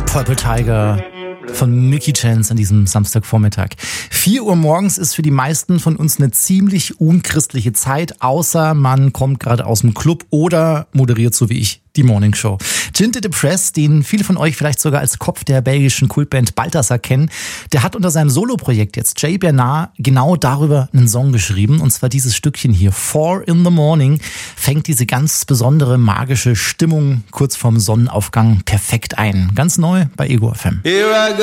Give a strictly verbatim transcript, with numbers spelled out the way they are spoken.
Purple Tiger von Mickey Chance an diesem Samstagvormittag. vier Uhr morgens ist für die meisten von uns eine ziemlich unchristliche Zeit, außer man kommt gerade aus dem Club oder moderiert so wie ich die Morning Show. Ginte de Press, den viele von euch vielleicht sogar als Kopf der belgischen Kultband Balthasar kennen, der hat unter seinem Soloprojekt jetzt Jay Bernard genau darüber einen Song geschrieben, und zwar dieses Stückchen hier. Four in the Morning fängt diese ganz besondere magische Stimmung kurz vorm Sonnenaufgang perfekt ein. Ganz neu bei Ego F M.